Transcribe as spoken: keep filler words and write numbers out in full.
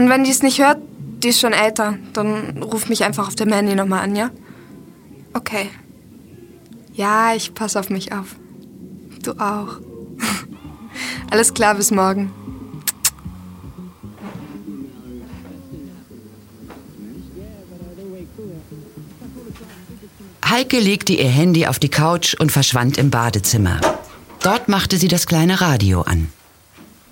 Und wenn die es nicht hört, die ist schon älter, dann ruf mich einfach auf dem Handy nochmal an, ja? Okay. Ja, ich pass auf mich auf. Du auch. Alles klar, bis morgen. Heike legte ihr Handy auf die Couch und verschwand im Badezimmer. Dort machte sie das kleine Radio an.